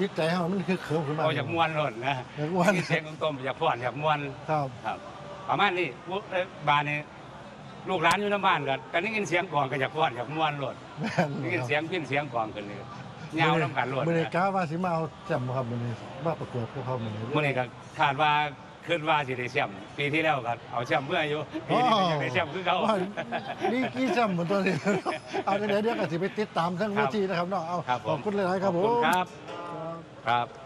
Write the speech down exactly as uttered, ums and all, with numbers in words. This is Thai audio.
จิตใจเขามันคือเขิมขึ้นมาเอาจากมวนหล่นนะอยากม่วนเสียงของต้มอยากฟ้อนอยากมวนครับครับประมาณนี้บ้านนี้ลูกหลานอยู่ในบ้านก็ก็ได้ยินเสียงกลองก็อยากฟ้อนอยากมวนหล่นแม่นได้ยินครับเสียงพิ้นเสียงกลองกันเลยยาวน้ำกันหล่นมื้อนี้นะกาว่าสิมาเอาแจ่มบ่ครับมื้อนี้มาประกวดพวกเขามื้อนี้มื่อนี้ก็คาดว่าขึ้นว่าสิได้แชมป์ปีที่แล้วก็เอาแชมป์เมื่ออยู่ปีนี้ก็อยากได้แชมป์คือเขาว่านี่กี่แจ่มเหมือนตัวนี้ เอาเดี๋ยวเดี๋ยวก็สิไปติดตามทั้งเวทีนะครับเนาะเอาครับผมขอบคุณหลายๆครับขผอบคุณมครับครับครับ